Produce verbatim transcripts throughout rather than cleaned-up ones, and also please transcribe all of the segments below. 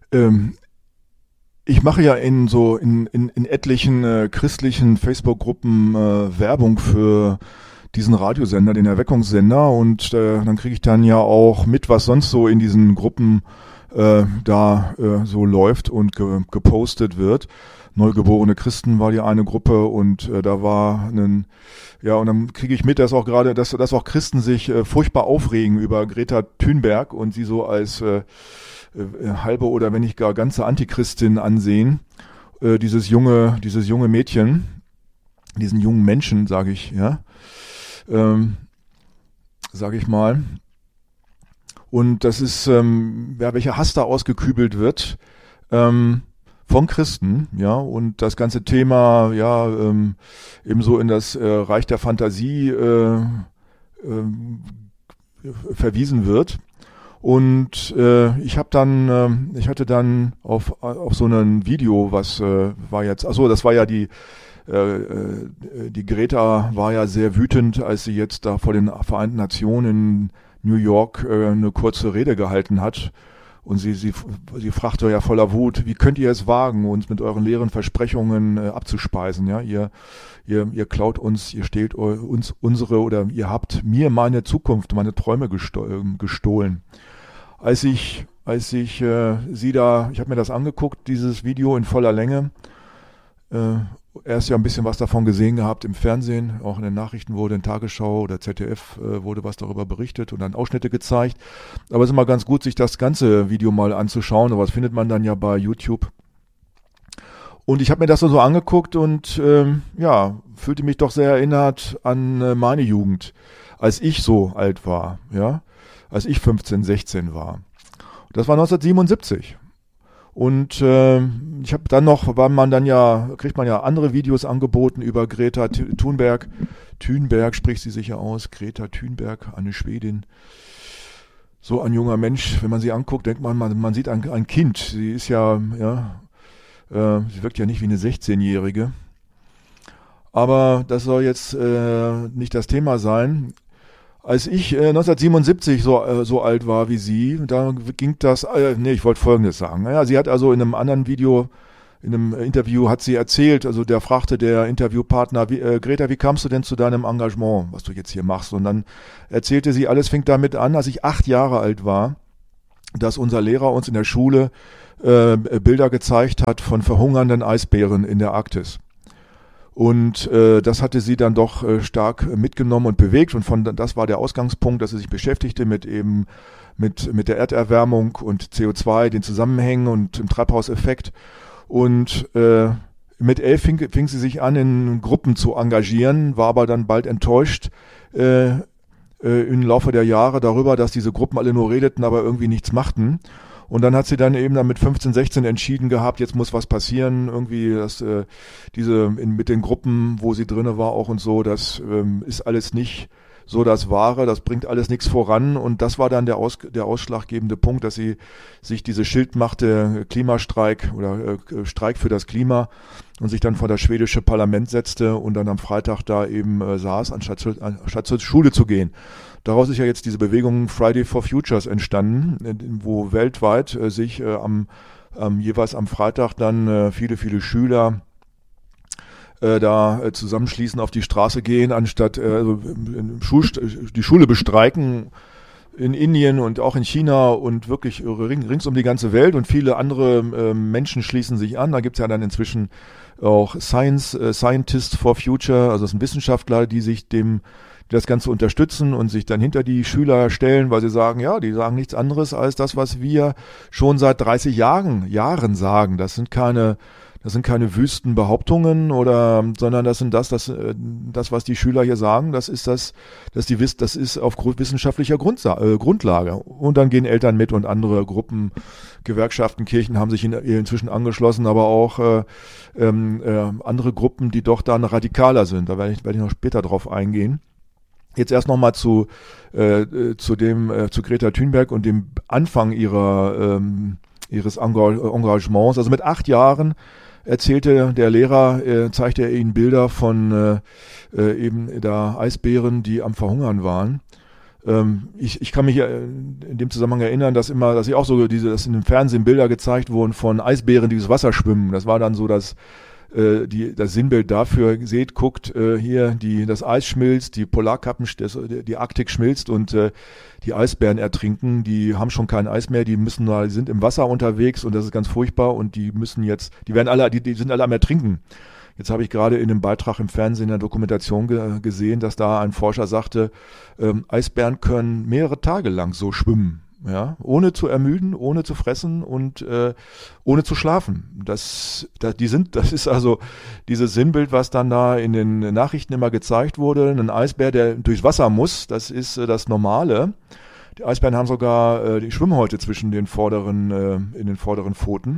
Ähm, ich mache ja in so in, in, in etlichen äh, christlichen Facebook-Gruppen äh, Werbung für diesen Radiosender, den Erweckungssender, und äh, dann kriege ich dann ja auch mit, was sonst so in diesen Gruppen äh, da äh, so läuft und ge gepostet wird. Neugeborene Christen war die eine Gruppe, und äh, da war ein, ja, und dann kriege ich mit, dass auch gerade, dass, dass auch Christen sich äh, furchtbar aufregen über Greta Thunberg und sie so als äh, äh, halbe oder wenn nicht gar ganze Antichristin ansehen. Äh, dieses junge, dieses junge Mädchen, diesen jungen Menschen, sage ich, ja, ähm, sage ich mal. Und das ist, ähm, ja, welcher Hass da ausgekübelt wird, ähm, von Christen, ja, und das ganze Thema, ja, ähm, ebenso in das äh, Reich der Fantasie äh, äh, verwiesen wird. Und äh, ich habe dann, äh, ich hatte dann auf auf so einem Video, was äh, war jetzt, achso, das war ja die äh, äh, die Greta war ja sehr wütend, als sie jetzt da vor den Vereinten Nationen in New York äh, eine kurze Rede gehalten hat. Und sie, sie, sie fragte ja voller Wut: Wie könnt ihr es wagen, uns mit euren leeren Versprechungen äh, abzuspeisen? Ja, ihr, ihr, ihr klaut uns, ihr stehlt uns unsere, oder ihr habt mir meine Zukunft, meine Träume gesto- gestohlen. Als ich, als ich äh, sie da, ich habe mir das angeguckt, dieses Video in voller Länge. Äh, erst ja ein bisschen was davon gesehen gehabt im Fernsehen, auch in den Nachrichten wurde, in Tagesschau oder Z D F äh, wurde was darüber berichtet und dann Ausschnitte gezeigt. Aber es ist immer ganz gut, sich das ganze Video mal anzuschauen, aber das findet man dann ja bei YouTube. Und ich habe mir das so angeguckt und ähm, ja, fühlte mich doch sehr erinnert an äh, meine Jugend, als ich so alt war, ja, als ich fünfzehn, sechzehn war. Das war neunzehnhundertsiebenundsiebzig. Und äh, ich habe dann noch, weil man dann ja, kriegt man ja andere Videos angeboten über Greta Thunberg. Thunberg spricht sie sicher aus, Greta Thunberg, eine Schwedin. So ein junger Mensch, wenn man sie anguckt, denkt man, man, man sieht ein, ein Kind. Sie ist ja, ja, äh, sie wirkt ja nicht wie eine sechzehnjährige. Aber das soll jetzt äh, nicht das Thema sein. Als ich äh, neunzehnhundertsiebenundsiebzig so, äh, so alt war wie sie, da ging das, äh, nee, ich wollte Folgendes sagen. Naja, sie hat also in einem anderen Video, in einem Interview hat sie erzählt, also der fragte der Interviewpartner: wie, äh, Greta, wie kamst du denn zu deinem Engagement, was du jetzt hier machst? Und dann erzählte sie, alles fing damit an, als ich acht Jahre alt war, dass unser Lehrer uns in der Schule äh, Bilder gezeigt hat von verhungernden Eisbären in der Arktis. Und äh, das hatte sie dann doch äh, stark mitgenommen und bewegt, und von das war der Ausgangspunkt, dass sie sich beschäftigte mit eben mit mit der Erderwärmung und C O zwei, den Zusammenhängen und dem Treibhauseffekt. Und äh, mit elf fing, fing sie sich an, in Gruppen zu engagieren, war aber dann bald enttäuscht äh, äh, im Laufe der Jahre darüber, dass diese Gruppen alle nur redeten, aber irgendwie nichts machten. Und dann hat sie dann eben dann mit fünfzehn, sechzehn entschieden gehabt, jetzt muss was passieren, irgendwie das, äh, diese in, mit den Gruppen, wo sie drinne war auch und so, das ähm, ist alles nicht so das Wahre, das bringt alles nichts voran, und das war dann der, Aus, der ausschlaggebende Punkt, dass sie sich diese Schild machte, Klimastreik oder äh, Streik für das Klima, und sich dann vor das schwedische Parlament setzte und dann am Freitag da eben äh, saß, anstatt, zu, anstatt zur Schule zu gehen. Daraus ist ja jetzt diese Bewegung Friday for Futures entstanden, wo weltweit äh, sich äh, am, ähm, jeweils am Freitag dann äh, viele, viele Schüler äh, da äh, zusammenschließen, auf die Straße gehen, anstatt äh, also, Schul die Schule bestreiken in Indien und auch in China und wirklich ring, rings um die ganze Welt, und viele andere äh, Menschen schließen sich an. Da gibt's ja dann inzwischen auch Science, äh, Scientists for Future, also das sind Wissenschaftler, die sich dem die das Ganze unterstützen und sich dann hinter die Schüler stellen, weil sie sagen, ja, die sagen nichts anderes als das, was wir schon seit dreißig Jahren, Jahren sagen. Das sind keine, das sind keine wüsten Behauptungen oder, sondern das sind das, das, das, was die Schüler hier sagen, das ist das, das die das ist auf wissenschaftlicher Grundsa äh, Grundlage. Und dann gehen Eltern mit und andere Gruppen, Gewerkschaften, Kirchen haben sich in, inzwischen angeschlossen, aber auch äh, äh, andere Gruppen, die doch dann radikaler sind. Da werde ich, werde ich noch später drauf eingehen. Jetzt erst nochmal zu äh, zu dem äh, zu Greta Thunberg und dem Anfang ihrer ähm, ihres Engagements. Also mit acht Jahren erzählte der Lehrer, äh, zeigte er ihnen Bilder von äh, äh, eben da Eisbären, die am Verhungern waren. Ähm, ich, ich kann mich ja in dem Zusammenhang erinnern, dass immer, dass ich auch so diese, dass in dem Fernsehen Bilder gezeigt wurden von Eisbären, die durchs Wasser schwimmen. Das war dann so das, äh, die, das Sinnbild dafür. Seht, guckt, äh, hier, die, das Eis schmilzt, die Polarkappen, das, die Arktik schmilzt und äh, die Eisbären ertrinken. Die haben schon kein Eis mehr, die müssen, die sind im Wasser unterwegs und das ist ganz furchtbar und die müssen jetzt, die werden alle, die, die sind alle am Ertrinken. Jetzt habe ich gerade in einem Beitrag im Fernsehen in der Dokumentation ge- gesehen, dass da ein Forscher sagte, ähm, Eisbären können mehrere Tage lang so schwimmen, ja, ohne zu ermüden, ohne zu fressen und äh, ohne zu schlafen. Das, das, die sind, das ist also dieses Sinnbild, was dann da in den Nachrichten immer gezeigt wurde. Ein Eisbär, der durchs Wasser muss, das ist äh, das Normale. Die Eisbären haben sogar äh, die Schwimmhäute zwischen den vorderen, äh, in den vorderen Pfoten.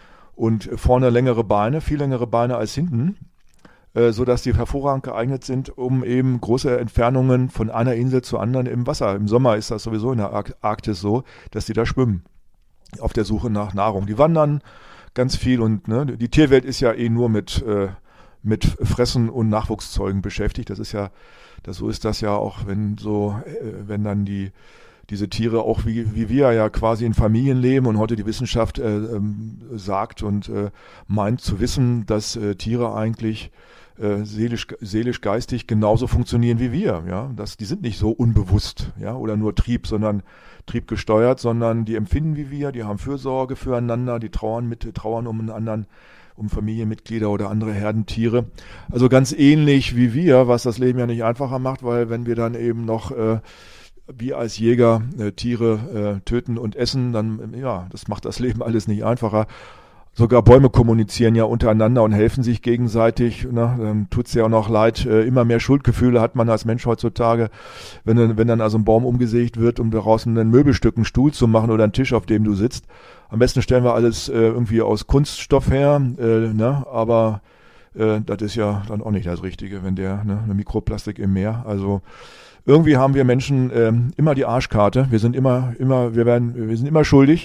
Und vorne längere Beine, viel längere Beine als hinten, äh, so dass die hervorragend geeignet sind, um eben große Entfernungen von einer Insel zur anderen im Wasser. Im Sommer ist das sowieso in der Ar- Arktis so, dass die da schwimmen, auf der Suche nach Nahrung. Die wandern ganz viel und ne, die Tierwelt ist ja eh nur mit äh, mit Fressen und Nachwuchszeugen beschäftigt. Das ist ja, das so ist das ja auch, wenn so, äh, wenn dann die diese Tiere auch wie, wie wir ja quasi in Familien leben und heute die Wissenschaft äh, ähm, sagt und äh, meint zu wissen, dass äh, Tiere eigentlich äh, seelisch, seelisch, geistig genauso funktionieren wie wir. Ja, dass die sind nicht so unbewusst, ja, oder nur Trieb, sondern triebgesteuert, sondern die empfinden wie wir, die haben Fürsorge füreinander, die trauern mit, trauern um einen anderen, um Familienmitglieder oder andere Herdentiere. Also ganz ähnlich wie wir, was das Leben ja nicht einfacher macht, weil wenn wir dann eben noch äh, wie als Jäger äh, Tiere äh, töten und essen, dann, ja, das macht das Leben alles nicht einfacher. Sogar Bäume kommunizieren ja untereinander und helfen sich gegenseitig. Ne? Dann tut's ja auch noch leid. Äh, immer mehr Schuldgefühle hat man als Mensch heutzutage, wenn, dann- wenn dann also ein Baum umgesägt wird, um daraus ein Möbelstück, einen Stuhl zu machen oder einen Tisch, auf dem du sitzt. Am besten stellen wir alles äh, irgendwie aus Kunststoff her, äh, ne? aber äh, das ist ja dann auch nicht das Richtige, wenn der, ne, eine Mikroplastik im Meer, also irgendwie haben wir Menschen ähm, immer die Arschkarte. Wir sind immer, immer, wir werden, wir sind immer schuldig.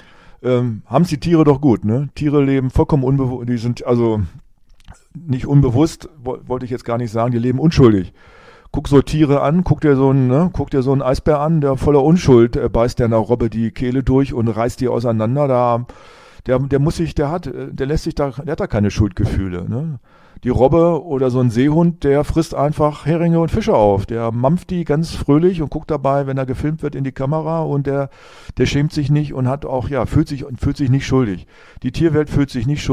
Ähm, haben es die Tiere doch gut, ne? Tiere leben vollkommen unbewusst, die sind also nicht unbewusst, wo, wollte ich jetzt gar nicht sagen, die leben unschuldig. Guck so Tiere an, guck dir so einen, ne, guck dir so einen Eisbär an, der voller Unschuld äh, beißt der einer Robbe die Kehle durch und reißt die auseinander. Da, der, der muss sich, der hat, äh, der lässt sich da, der hat da keine Schuldgefühle, ne? Die Robbe oder so ein Seehund, der frisst einfach Heringe und Fische auf. Der mampft die ganz fröhlich und guckt dabei, wenn er gefilmt wird, in die Kamera und der, der schämt sich nicht und hat auch, ja, fühlt sich, fühlt sich nicht schuldig. Die Tierwelt fühlt sich nicht schuldig.